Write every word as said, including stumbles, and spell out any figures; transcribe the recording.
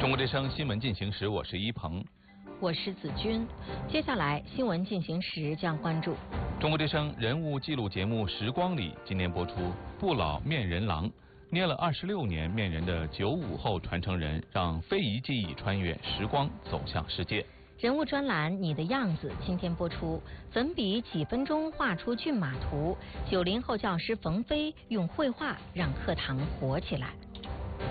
中国之声新闻进行时，我是一鹏， 我是子君。接下来新闻进行时将关注中国之声人物记录节目《时光里》，今年播出不老面人郎，捏了二十六年面人的九五后传承人，让非遗技艺穿越时光走向世界。 人物专栏《你的样子》今天播出，粉笔几分钟画出骏马图，九零后教师冯飞用绘画让课堂活起来。